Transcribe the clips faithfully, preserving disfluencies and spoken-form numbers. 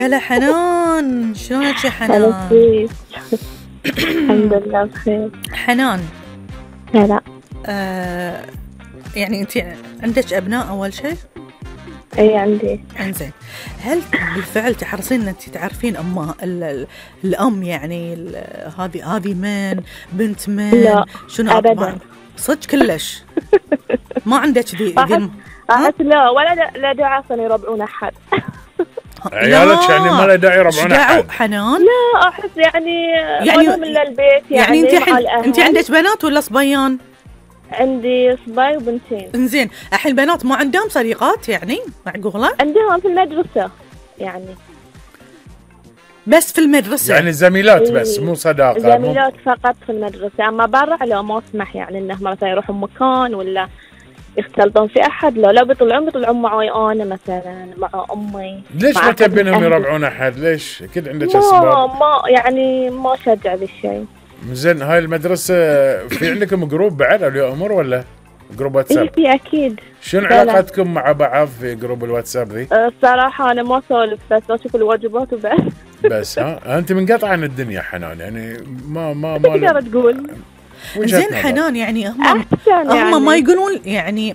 هلا حنان، شلونك يا حنان؟ هلا كيف؟ الحمد لله بخير. حنان، هلا. آه يعني أنت عندك أبناء أول شيء؟ أي عندي. إنزين، هل بالفعل تحرصين أن أنت تعرفين أمها الأم يعني هذه هذه من بنت من؟ لا شنو أبدا. صدق كلش؟ ما عندك ذي ذي أحس لا ولا لا داعي أصلا يربعون أحد. عيالك يعني ما له داعي يربعون أحد حنان؟ لا أحس يعني يعني من البيت يعني, يعني أنت حل... أنت عندك بنات ولا صبيان؟ عندي صبي وبنتين. إنزين، الحين البنات ما عندهم صديقات يعني معقولة؟ عندهم في المدرسة يعني. بس في المدرسة يعني زميلات بس مو صداقة؟ زميلات مو... فقط في المدرسة، أما برا لا ما أسمح يعني إنهم مثلا يروحون مكان ولا يختلطون في أحد. لا لا بيطلعون بيطلعون معي أنا مثلا مع أمي. ليش ما تبينهم يربعون أحد؟ ليش؟ أكيد عندك ما أسباب. ما يعني ما شجع ذا الشيء. زين، هاي المدرسة في عندكم جروب بعد أولياء أمور ولا جروب واتساب؟ إيه في أكيد. شنو علاقتكم مع بعض في جروب الواتساب ذي؟ الصراحة أنا ما أسولف، بس أشوف الواجبات وبس. بس ها أنت منقطع عن الدنيا حنان يعني ما ما ما تقدر تقول. زين حنان، يعني هم هم يعني. ما يقولون يعني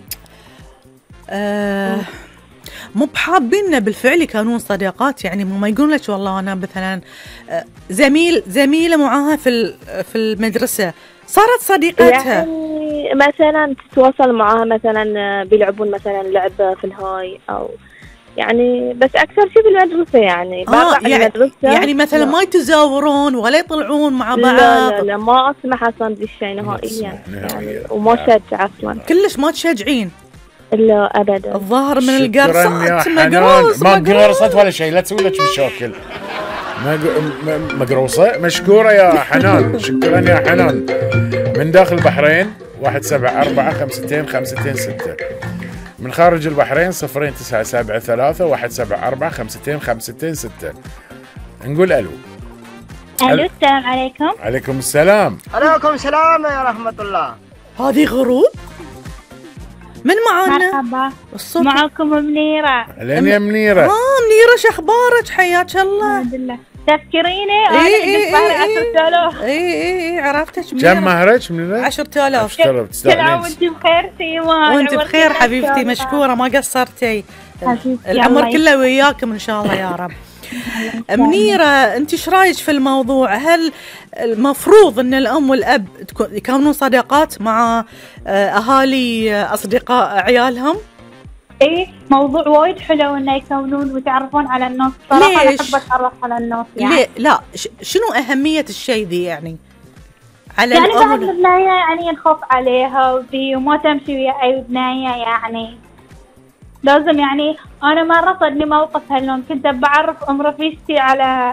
آه مو بحابين بالفعل يكونون صداقات، يعني ما يقولون لك والله أنا مثلا زميل زميلة معاها في في المدرسة صارت صديقتها، يعني مثلا تتواصل معاها مثلا بيلعبون مثلا لعبة في الهاي أو يعني، بس أكثر شيء في المدرسة يعني. آه يعني, يعني مثلا لا. ما يتزاورون ولا يطلعون مع بعض؟ لا لا لا ما أسمح أصلا بالشيء نهائيا يعني، وما شجع أصلا. كلش ما تشجعين؟ لا أبدا. الظاهر من القرصات مقروص ما قرصت ولا شيء، لا تسوي لك مشاكل. مقروصة مشكورة يا حنان، شكرا يا حنان. من داخل البحرين واحد سبعة أربعة خمستين خمستين ستة، من خارج البحرين صفرين تسعة سبعة ثلاثة واحد سبعة أربعة خمستين خمستين ستة. نقول ألو. ألو السلام عليكم. عليكم السلام. عليكم السلام يا رحمة الله. هذه غروب من معانا؟ مرحبا معكم منيرة. أهلين يا منيرة. آه منيرة، شو أخبارك؟ حياك الله. الحمد لله. تذكريني أنا عندي مهر عشرة آلاف. إي إي إي عرفتك منيرة. كم مهرك منيرة؟ عشرة آلاف. كل عام وأنت بخير سيمان. وأنت بخير حبيبتي، مشكورة ما قصرتي. العمر كله وياكم إن شاء الله يا رب. منيرة، أنت إيش رايك في الموضوع؟ هل المفروض أن الأم والأب يكونون صداقات مع أهالي أصدقاء عيالهم؟ إيه موضوع وايد حلو إنه يكونون ويتعرفون على الناس. صراحة أنا أحب أتعرف على الناس يعني. ليه؟ لا شنو أهمية الشيء ذي يعني؟ على يعني بعد البناية يعني نخاف عليها وذي وما تمشي ويا أي بناية يعني. لازم يعني أنا مرة صدني موقف هاليوم، كنت بعرف أم رفيقتي على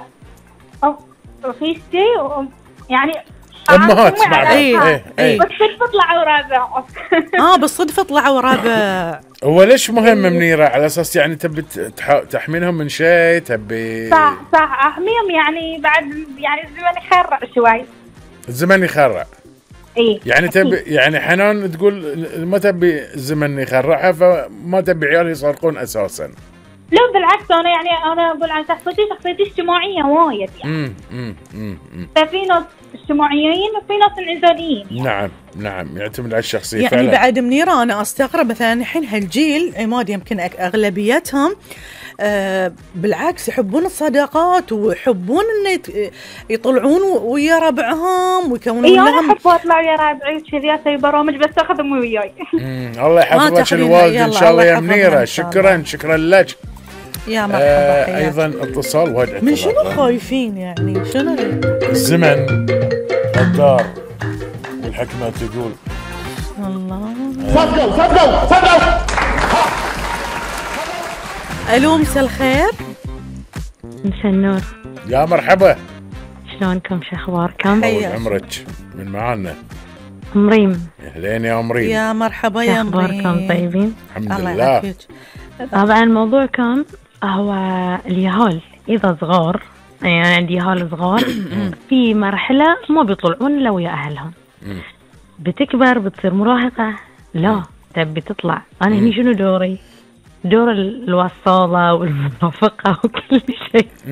رفيقتي يعني أمهات مع إيه إيه بالصدفة طلعوا رابع. آه بالصدفة طلعوا رابع. هو ليش مهم منيرة؟ على أساس يعني تبي تحمينهم من شيء؟ تبي صح صح أحميهم يعني، بعد يعني الزمن يخرع شوي. الزمن يخرع. إيه يعني تبي يعني حنان تقول ما تبي الزمن يخرعها، فما تبي عيال يسرقون أساسا. لا بالعكس، أنا يعني أنا أقول عن شخصيتي شخصيتي اجتماعية وايد يعني. امم امم امم ففي ناس اجتماعيين وفي ناس انعزاليين يعني. نعم نعم يعتمد على الشخصية يعني فعلا. بعد منيرة أنا أستغرب مثلا الحين هالجيل عماد يمكن أغلبيتهم آه بالعكس يحبون الصداقات ويحبون إن يطلعون ويا ربعهم ويكونون إيه لهم. أنا أحب أطلع ويا ربعي كذي أسوي برامج بس أخذهم وياي. الله يحفظك الوالد إن شاء الله يا منيرة. شكرا شكرا لك. يا مرحبا. آه أيضا اتصال واحد. من شنو خايفين يعني؟ شنو الزمن غدار والحكمة تقول الله. صدقوا صدقوا صدقوا. ألو مساء الخير. مساء النور. يا مرحبا. شلونكم؟ شو أخباركم؟ طول عمرك. من معانا مريم. أهلين يا مريم. يا مرحبا يا مريم. أخباركم طيبين؟ الحمد لله. طبعا الموضوع كان هو اليهال إذا صغار، يعني عندي يهال صغار في مرحلة ما بيطلعون إلا ويا أهلهم. بتكبر بتصير مراهقة، لا تبي تطلع. أنا هني شنو دوري؟ دور الوصالة والمرافقة وكل شيء.